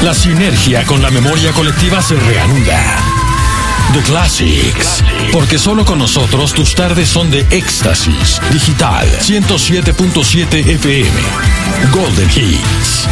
La sinergia con la memoria colectiva se reanuda. The Classics. Porque solo con nosotros tus tardes son de éxtasis. Digital 107.7 FM. Golden Hits.